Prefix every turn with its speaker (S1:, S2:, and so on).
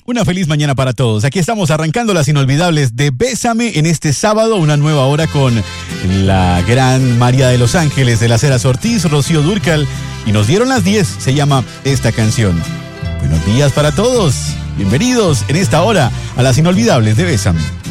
S1: Una feliz mañana para todos. Aquí estamos arrancando las inolvidables de Bésame en este sábado, una nueva hora con la gran María de los Ángeles de las Heras Ortiz, Rocío Dúrcal, y nos dieron las 10, se llama esta canción. Buenos días para todos. Bienvenidos en esta hora a las inolvidables de Bésame.